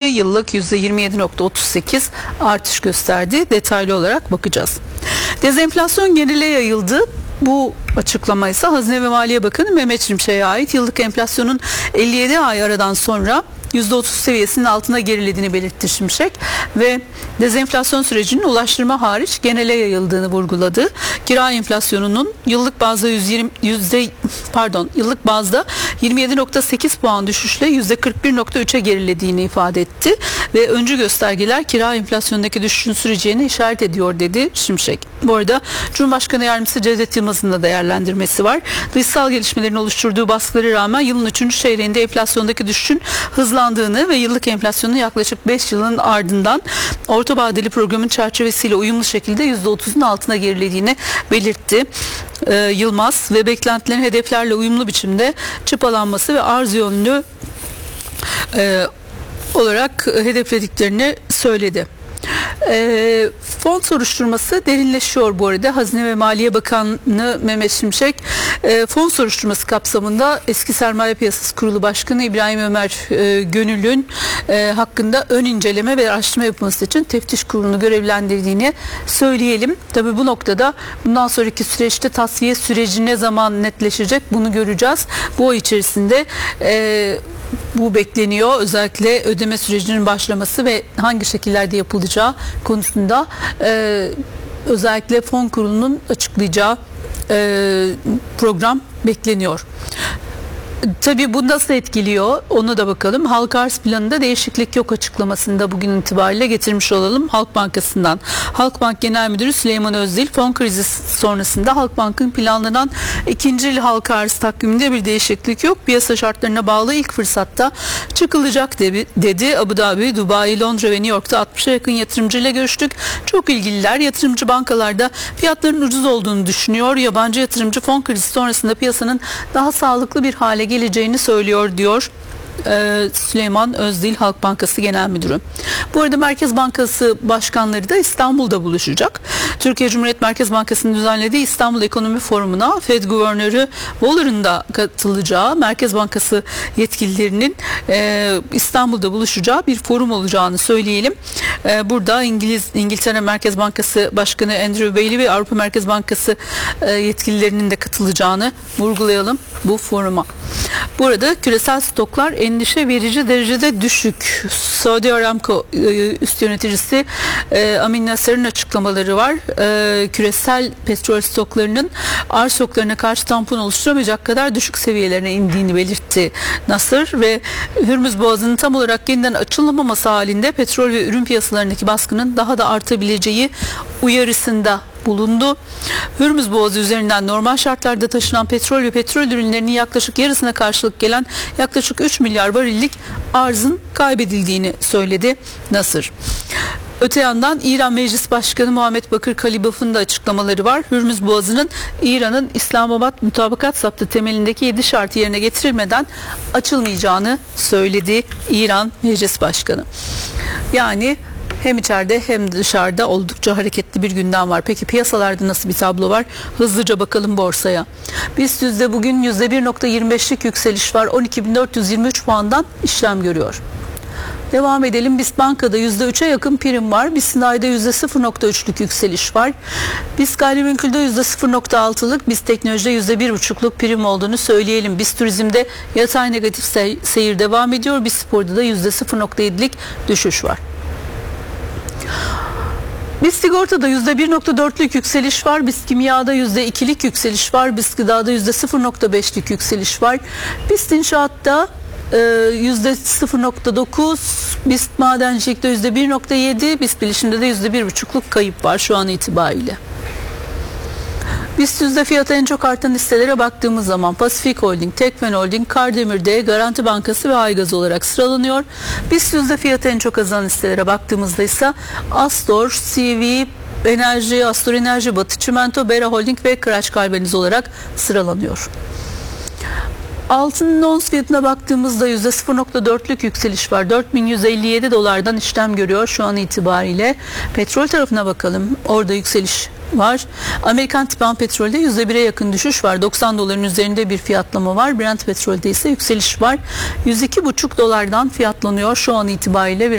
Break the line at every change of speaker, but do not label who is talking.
yıllık %27.38 artış gösterdi. Detaylı olarak bakacağız. Dezenflasyon genele yayıldı. Bu açıklama ise Hazine ve Maliye Bakanı Mehmet Şimşek'e ait. Yıllık enflasyonun 57 ay aradan sonra %30 seviyesinin altına gerilediğini belirtti Şimşek ve dezenflasyon sürecinin ulaştırma hariç genele yayıldığını vurguladı. Kira enflasyonunun yıllık bazda 27.8 puan düşüşle %41.3'e gerilediğini ifade etti ve öncü göstergeler kira enflasyonundaki düşüşün süreceğini işaret ediyor dedi Şimşek. Bu arada Cumhurbaşkanı Yardımcısı Cevdet Yılmaz'ın da değerlendirmesi var. Dışsal gelişmelerin oluşturduğu baskılara rağmen yılın 3. çeyreğinde enflasyondaki düşüşün hızlandığını ve yıllık enflasyonun yaklaşık 5 yılın ardından orta vadeli programın çerçevesiyle uyumlu şekilde %30'un altına gerilediğini belirtti. Yılmaz ve beklentilerin hedeflerle uyumlu biçimde çıpalanması ve arz yönlü olarak hedeflediklerini söyledi. Fon soruşturması derinleşiyor bu arada. Hazine ve Maliye Bakanı Mehmet Şimşek fon soruşturması kapsamında eski Sermaye Piyasası Kurulu Başkanı İbrahim Ömer Gönül'ün hakkında ön inceleme ve araştırma yapılması için teftiş kurulunu görevlendirdiğini söyleyelim. Tabii bu noktada bundan sonraki süreçte tasfiye süreci ne zaman netleşecek bunu göreceğiz. Bu ay içerisinde bu bekleniyor. Özellikle ödeme sürecinin başlaması ve hangi şekillerde yapılacağı konusunda özellikle fon kurulunun açıklayacağı program bekleniyor. Tabii bu nasıl etkiliyor ona da bakalım. Halka arz planında değişiklik yok açıklamasında bugün itibariyle getirmiş olalım Halk Bankası'ndan. Halkbank Genel Müdürü Süleyman Özdil fon krizi sonrasında Halkbank'ın planlanan ikinci yıl halka arz takviminde bir değişiklik yok. Piyasa şartlarına bağlı ilk fırsatta çıkılacak dedi. Abu Dhabi, Dubai, Londra ve New York'ta 60'a yakın yatırımcıyla görüştük. Çok ilgililer yatırımcı bankalarda fiyatların ucuz olduğunu düşünüyor. Yabancı yatırımcı fon krizi sonrasında piyasanın daha sağlıklı bir hale geleceğini söylüyor diyor Süleyman Özdil Halk Bankası Genel Müdürü. Bu arada Merkez Bankası başkanları da İstanbul'da buluşacak. Türkiye Cumhuriyet Merkez Bankası'nın düzenlediği İstanbul Ekonomi Forumu'na Fed Guvernörü Waller'ın da katılacağı, Merkez Bankası yetkililerinin İstanbul'da buluşacağı bir forum olacağını söyleyelim. Burada İngiltere Merkez Bankası Başkanı Andrew Bailey ve Avrupa Merkez Bankası yetkililerinin de katılacağını vurgulayalım bu foruma. Bu arada küresel stoklar endişe verici derecede düşük. Saudi Aramco üst yöneticisi Amin Nasser'ın açıklamaları var. Küresel petrol stoklarının arz stoklarına karşı tampon oluşturamayacak kadar düşük seviyelerine indiğini belirtti Nasser ve Hürmüz Boğazı'nın tam olarak yeniden açılmaması halinde petrol ve ürün piyasalarındaki baskının daha da artabileceği uyarısında bulundu. Hürmüz Boğazı üzerinden normal şartlarda taşınan petrol ve petrol ürünlerinin yaklaşık yarısına karşılık gelen yaklaşık 3 milyar varillik arzın kaybedildiğini söyledi Nasser. Öte yandan İran Meclis Başkanı Muhammed Bakır Kalibaf'ın da açıklamaları var. Hürmüz Boğazı'nın İran'ın İslamabad Mutabakat Zaptı temelindeki 7 şartı yerine getirilmeden açılmayacağını söyledi İran Meclis Başkanı. Yani hem içeride hem dışarıda oldukça hareketli bir gündem var. Peki piyasalarda nasıl bir tablo var? Hızlıca bakalım borsaya. BIST yüzde bugün %1.25'lik yükseliş var. 12.423 puandan işlem görüyor. Devam edelim. BIST Banka'da %3'e yakın prim var. BIST Sanayi'de %0.3'lük yükseliş var. BIST Gayrimenkul'de %0.6'lık, BIST Teknoloji'de %1.5'luk prim olduğunu söyleyelim. BIST Turizm'de yatay negatif seyir devam ediyor. BIST Spor'da da %0.7'lik düşüş var. BIST Sigorta'da %1.4'lük yükseliş var. BIST Kimya'da %2'lik yükseliş var. BIST Gıda'da %0.5'lik yükseliş var. BIST İnşaat'ta %0.9, BIST Madencilik'te %1.7, BIST Bilişim'de de %1.5'luk kayıp var şu an itibariyle. BIST yüzde fiyatı en çok artan listelere baktığımız zaman Pasifik Holding, Tekfen Holding, Kardemir'de, Garanti Bankası ve Aygaz olarak sıralanıyor. BIST yüzde fiyatı en çok azalan listelere baktığımızda ise Astor, CV, Enerji, Astor Enerji, Batı Çimento, Bera Holding ve Kıraç Kalbeniz olarak sıralanıyor. Altının ons fiyatına baktığımızda %0.4'lük yükseliş var. 4157 dolardan işlem görüyor şu an itibariyle. Petrol tarafına bakalım. Orada yükseliş var. Amerikan tipan petrolde %1'e yakın düşüş var. 90 doların üzerinde bir fiyatlama var. Brent petrolde ise yükseliş var. 102,5 dolardan fiyatlanıyor şu an itibariyle.